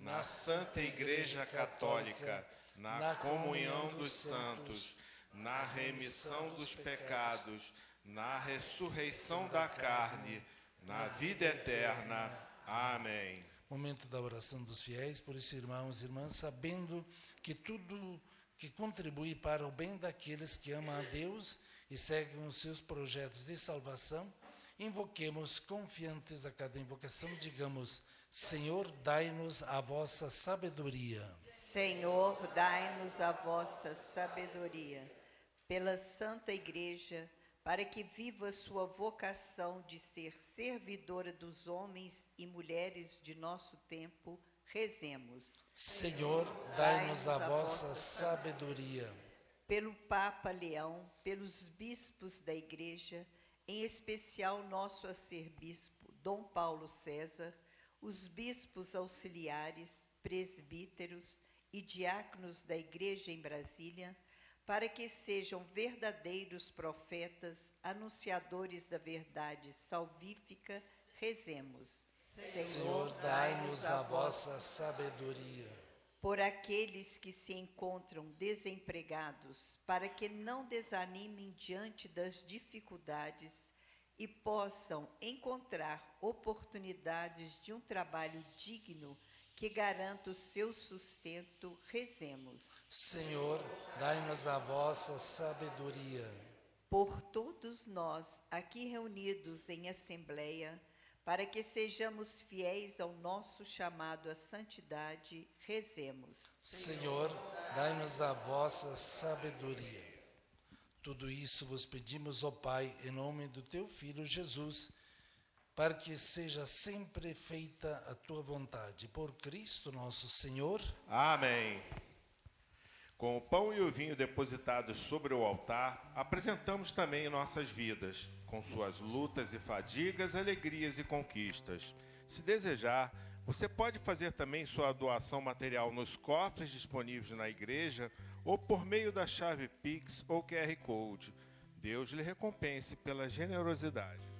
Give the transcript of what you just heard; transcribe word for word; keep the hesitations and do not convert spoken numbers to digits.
na Santa Igreja Católica, na comunhão dos santos, na remissão dos pecados, na ressurreição da carne, na vida eterna. Amém. Momento da oração dos fiéis. Por isso, irmãos e irmãs, sabendo que tudo que contribui para o bem daqueles que amam a Deus e seguem os seus projetos de salvação, invoquemos confiantes a cada invocação, digamos: Senhor, dai-nos a vossa sabedoria. Senhor, dai-nos a vossa sabedoria. Pela Santa Igreja, para que viva sua vocação de ser servidora dos homens e mulheres de nosso tempo, rezemos. Senhor, dai-nos a vossa sabedoria. Pelo Papa Leão, pelos bispos da Igreja, em especial nosso arcebispo Dom Paulo César, os bispos auxiliares, presbíteros e diáconos da Igreja em Brasília, para que sejam verdadeiros profetas, anunciadores da verdade salvífica, rezemos. Senhor, dai-nos a vossa sabedoria. Por aqueles que se encontram desempregados, para que não desanimem diante das dificuldades e possam encontrar oportunidades de um trabalho digno que garanta o seu sustento, rezemos. Senhor, dai-nos a vossa sabedoria. Por todos nós aqui reunidos em assembleia, para que sejamos fiéis ao nosso chamado à santidade, rezemos. Senhor, dai-nos a vossa sabedoria. Tudo isso vos pedimos, ó Pai, em nome do teu Filho Jesus, para que seja sempre feita a tua vontade. Por Cristo nosso Senhor. Amém. Com o pão e o vinho depositados sobre o altar, apresentamos também nossas vidas, com suas lutas e fadigas, alegrias e conquistas. Se desejar, você pode fazer também sua doação material nos cofres disponíveis na igreja ou por meio da chave Pix ou Q R Code. Deus lhe recompense pela generosidade.